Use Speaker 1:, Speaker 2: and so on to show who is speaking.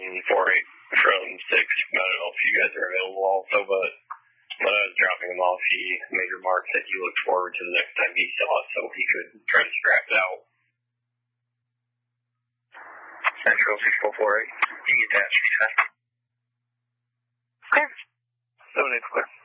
Speaker 1: 748 from 6. I don't know if you guys are available also, but when I was dropping him off, he made remarks that he looked forward to the next time he saw it so he could try to scrap it out.
Speaker 2: Central 6448. You get that,
Speaker 3: Clear.
Speaker 2: 78 clear.